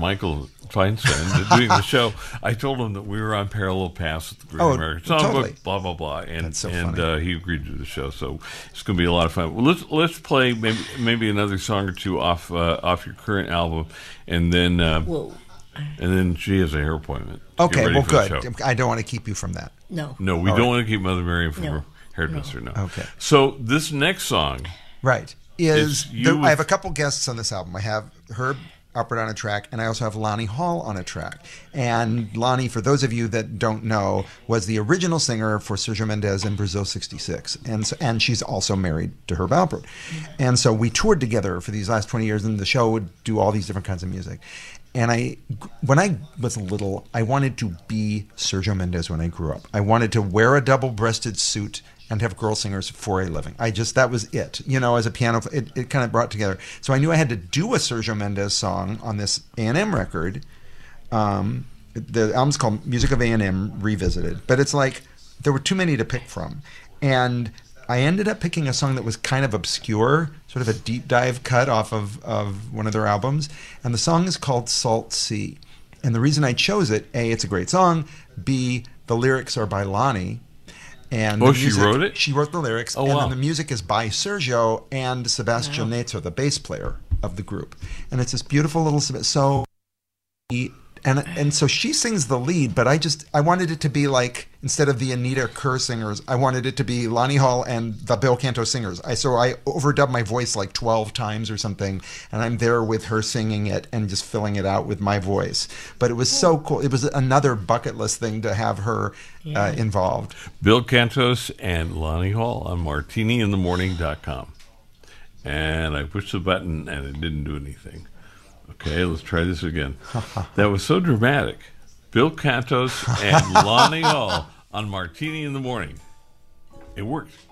Michael Feinstein doing the show, I told him that we were on parallel paths with the Great American Songbook, totally. blah blah blah, and That's so funny. he agreed to do the show. So it's going to be a lot of fun. Well, let's play maybe another song or two off your current album, and then she has a hair appointment. Okay, well, good. I don't want to keep you from that. No, we don't want to keep Mother Miriam from her hairdresser. No. Okay. So this next song, right, I have a couple guests on this album. I have Herb Alpert on a track, and I also have Lonnie Hall on a track. And Lonnie, for those of you that don't know, was the original singer for Sergio Mendes in Brazil '66, and she's also married to Herb Alpert. And so we toured together for these last 20 years, and the show would do all these different kinds of music. And when I was little, I wanted to be Sergio Mendes when I grew up. I wanted to wear a double-breasted suit and have girl singers for a living. that was it. As a piano, it kind of brought together. So I knew I had to do a Sergio Mendes song on this A&M record. The album's called Music of A&M Revisited. But it's like there were too many to pick from. And I ended up picking a song that was kind of obscure, sort of a deep dive cut off of one of their albums. And the song is called Salt Sea. And the reason I chose it, A, it's a great song. B, the lyrics are by Lonnie. And she wrote it? She wrote the lyrics. Oh, and wow. then the music is by Sergio and Sebastian Netzer, the bass player of the group. And it's this beautiful little... And so she sings the lead, but I wanted it to be like, instead of the Anita Kerr singers, I wanted it to be Lonnie Hall and the Bill Canto singers. So I overdubbed my voice like 12 times or something, and I'm there with her singing it and just filling it out with my voice. But it was so cool. It was another bucket list thing to have her involved. Bill Cantos and Lonnie Hall on martiniinthemorning.com. And I pushed the button and it didn't do anything. Okay, let's try this again. That was so dramatic. Bill Cantos and Lonnie Hall on Martini in the Morning. It worked.